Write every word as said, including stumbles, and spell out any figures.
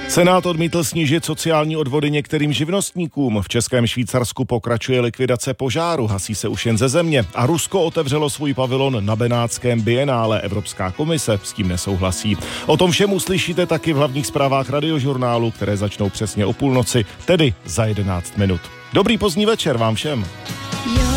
Senát odmítl snížit sociální odvody některým živnostníkům. V Českém Švýcarsku pokračuje likvidace požáru, hasí se už jen ze země. A Rusko otevřelo svůj pavilon na Benátském bienále. Evropská komise s tím nesouhlasí. O tom všem uslyšíte taky v hlavních zprávách Radiožurnálu, které začnou přesně o půlnoci, tedy za jedenáct minut. Dobrý pozdní večer vám všem.